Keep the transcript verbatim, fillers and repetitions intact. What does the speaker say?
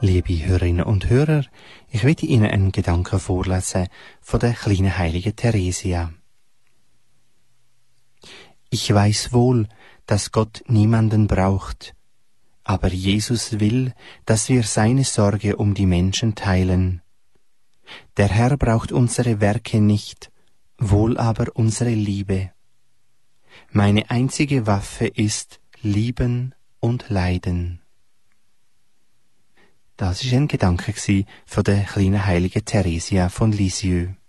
Liebe Hörerinnen und Hörer, ich möchte Ihnen einen Gedanken vorlesen von der kleinen heiligen Theresia. Ich weiß wohl, dass Gott niemanden braucht, aber Jesus will, dass wir seine Sorge um die Menschen teilen. Der Herr braucht unsere Werke nicht, wohl aber unsere Liebe. Meine einzige Waffe ist Lieben und Leiden. Das war ein Gedanke von der kleinen heiligen Theresia von Lisieux.